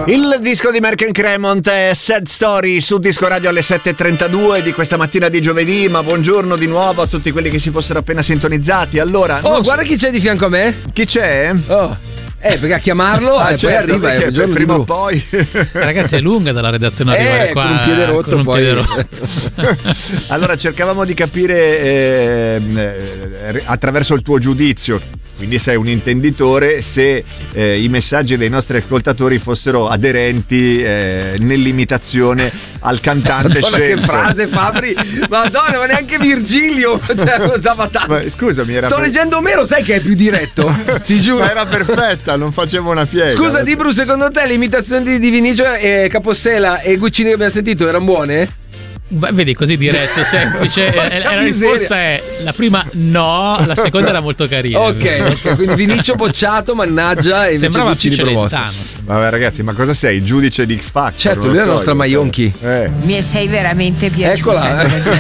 Il disco di Merck & Cremont è Sad Story su Disco Radio alle 7.32 di questa mattina di giovedì. Ma buongiorno di nuovo a tutti quelli che si fossero appena sintonizzati. Allora, guarda chi c'è di fianco a me. Chi c'è? Perché a chiamarlo e certo, poi arriva prima o poi. Ragazzi, è lunga dalla redazione arrivare qua con un piede rotto, Allora, cercavamo di capire attraverso il tuo giudizio, quindi sei un intenditore, se i messaggi dei nostri ascoltatori fossero aderenti nell'imitazione al cantante Madonna, scelto. che frase, Fabri! Madonna, ma neanche Virgilio usava tanto. Ma scusami, sto leggendo Omero, sai che è più diretto? Ti giuro. Ma era perfetta, non facevo una piega. Scusa, Dibru, secondo te le imitazioni di Vinicio e Capostela e Guccini che abbiamo sentito erano buone? Beh, vedi, così diretto, semplice. La risposta è la prima no, la seconda era molto carina. Ok, quindi Vinicio bocciato, mannaggia, e sembrava Guccini promosso. Vabbè ragazzi, ma cosa sei? Il giudice di X Factor? Certo, lui è la nostra Maionchi. Mi sei veramente piaciuta.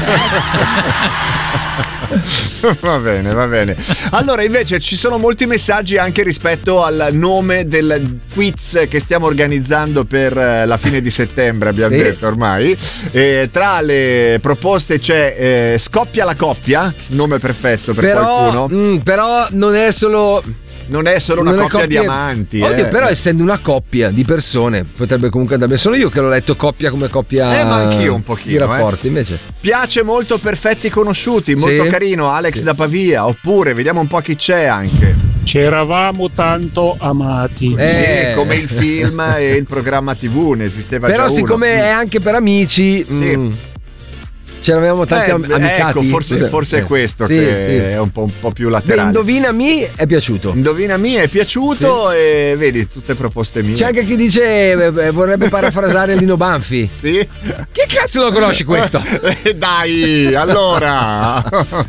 Eccola. Va bene. Allora, invece ci sono molti messaggi anche rispetto al nome del quiz che stiamo organizzando per la fine di settembre, abbiamo detto ormai. Tra le proposte c'è Scoppia la coppia, nome perfetto per qualcuno. Però non è solo una coppia di amanti. Oddio, però essendo una coppia di persone potrebbe comunque andare bene. Sono io che l'ho letto coppia come coppia. Ma anch'io un pochino. I rapporti invece. Piace molto Perfetti Conosciuti, molto carino, Alex da Pavia. Oppure vediamo un po' chi c'è anche. C'eravamo tanto amati. Sì, come il film e il programma TV, ne esisteva però già uno. Però siccome è anche per amici, ce l'avevamo tanti amicati. Ecco, forse è questo che è un po' più laterale. Indovinami è piaciuto. Indovinami è piaciuto e vedi tutte proposte mie. C'è anche chi dice vorrebbe parafrasare Lino Banfi. Sì? Che cazzo lo conosci questo? Dai, allora.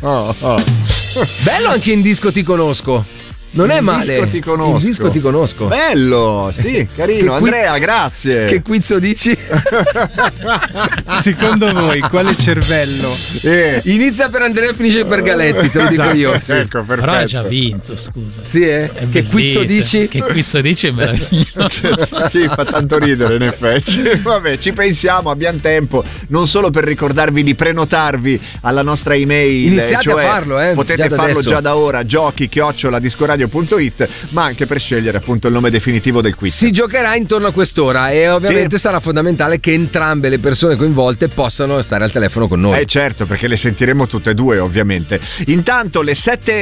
Bello anche In disco ti conosco. Non è male. In disco ti conosco. Bello, sì, carino. Andrea, grazie. Che quizzo dici? Secondo voi quale cervello? Inizia per Andrea e finisce per Galetti, te lo dico io. Sì. Ecco, perfetto. Però ha già vinto, scusa. Sì, che quizzo dici? Che quizzo dici è meraviglioso. Sì, fa tanto ridere in effetti. Vabbè, ci pensiamo, abbiamo tempo non solo per ricordarvi di prenotarvi alla nostra email. Iniziate a farlo, potete farlo già da ora, giochi@discoradio.it, ma anche per scegliere appunto il nome definitivo del quiz. Si giocherà intorno a quest'ora e ovviamente sarà fondamentale che entrambe le persone coinvolte possano stare al telefono con noi. Certo, perché le sentiremo tutte e due ovviamente. Intanto alle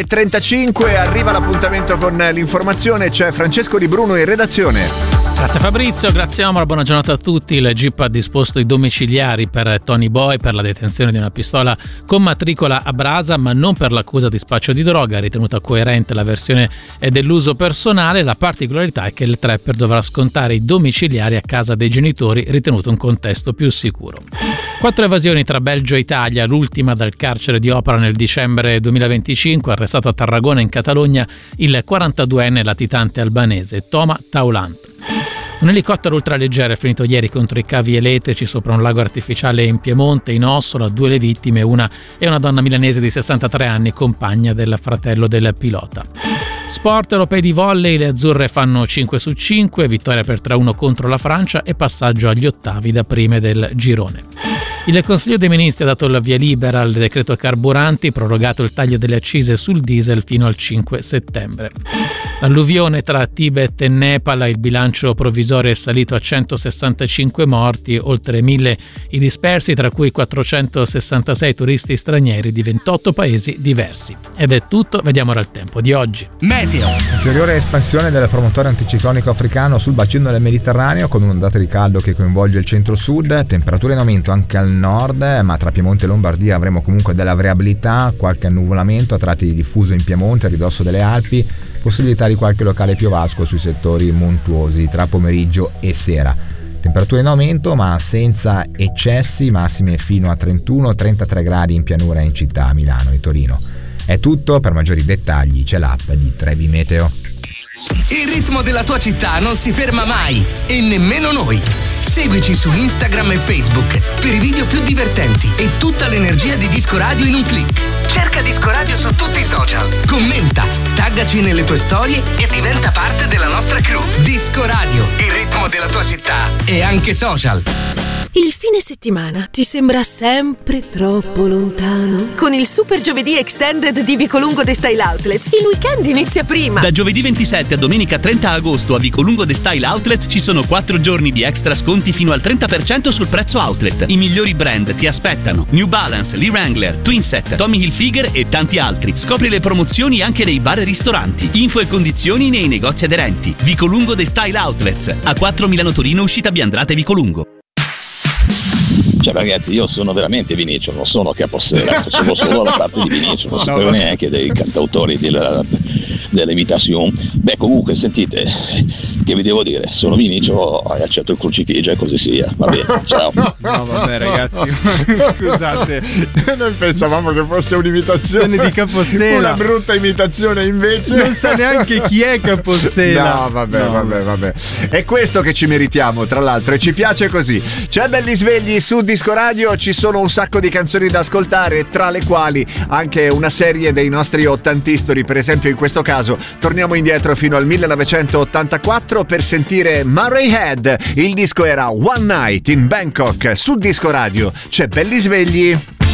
7.35 arriva l'appuntamento con l'informazione, c'è Francesco Di Bruno in redazione. Grazie Fabrizio, grazie Omar, buona giornata a tutti. Il GIP ha disposto i domiciliari per Tony Boy per la detenzione di una pistola con matricola a brasa, ma non per l'accusa di spaccio di droga. Ritenuta coerente la versione dell'uso personale, la particolarità è che il trapper dovrà scontare i domiciliari a casa dei genitori, ritenuto un contesto più sicuro. 4 evasioni tra Belgio e Italia, l'ultima dal carcere di Opera nel dicembre 2025, arrestato a Tarragona in Catalogna il 42enne latitante albanese Toma Taulant. Un elicottero ultraleggero è finito ieri contro i cavi elettrici sopra un lago artificiale in Piemonte, in Ossola. 2 le vittime, una è una donna milanese di 63 anni, compagna del fratello del pilota. Sport europei di volley, le azzurre fanno 5 su 5, vittoria per 3-1 contro la Francia e passaggio agli ottavi da prime del girone. Il Consiglio dei Ministri ha dato il via libera al decreto carburanti, prorogato il taglio delle accise sul diesel fino al 5 settembre. L'alluvione tra Tibet e Nepal, il bilancio provvisorio è salito a 165 morti, oltre 1000 i dispersi, tra cui 466 turisti stranieri di 28 paesi diversi. Ed è tutto, vediamo ora il tempo di oggi. Meteo. Ulteriore espansione del promotore anticiclonico africano sul bacino del Mediterraneo, con un'ondata di caldo che coinvolge il centro-sud, temperature in aumento anche al nord, ma tra Piemonte e Lombardia avremo comunque della variabilità, qualche annuvolamento a tratti diffuso in Piemonte a ridosso delle Alpi, possibilità di qualche locale piovasco sui settori montuosi tra pomeriggio e sera. Temperature in aumento ma senza eccessi, massime fino a 31-33 gradi in pianura e in città, Milano e Torino. È tutto, per maggiori dettagli c'è l'app di Trevi Meteo. Il ritmo della tua città non si ferma mai e nemmeno noi. Seguici su Instagram e Facebook per i video più divertenti e tutta l'energia di Disco Radio in un click. Cerca Disco Radio su tutti i social, commenta, taggaci nelle tue storie e diventa parte della nostra crew. Disco Radio, il ritmo della tua città e anche social. Il fine settimana ti sembra sempre troppo lontano? Con il Super Giovedì Extended di Vicolungo The Style Outlets, il weekend inizia prima. Da giovedì 27 a domenica 30 agosto a Vicolungo The Style Outlets ci sono 4 giorni di extra sconti fino al 30% sul prezzo outlet. I migliori brand ti aspettano: New Balance, Lee Wrangler, Twinset, Tommy Hilfiger e tanti altri. Scopri le promozioni anche nei bar e ristoranti. Info e condizioni nei negozi aderenti. Vicolungo The Style Outlets, A4 Milano Torino, uscita Biandrate Vicolungo. Cioè ragazzi, io sono veramente Vinicio, non sono Capossela, facevo solo la parte di Vinicio, non sapevo neanche dei cantautori dell'imitation. Beh, comunque sentite, che vi devo dire, sono Vinicio, accetto il crucifigio e così sia. Va bene, ciao. No vabbè ragazzi, scusate, noi pensavamo che fosse un'imitazione di Capossela, una brutta imitazione, invece non sa neanche chi è Capossela. No vabbè. È questo che ci meritiamo, tra l'altro, e ci piace così. C'è Belli Svegli su Disco Radio, ci sono un sacco di canzoni da ascoltare, tra le quali anche una serie dei nostri ottantistori. Per esempio, in questo caso torniamo indietro fino al 1984 per sentire Murray Head. Il disco era One Night in Bangkok. Su Disco Radio c'è Belli Svegli.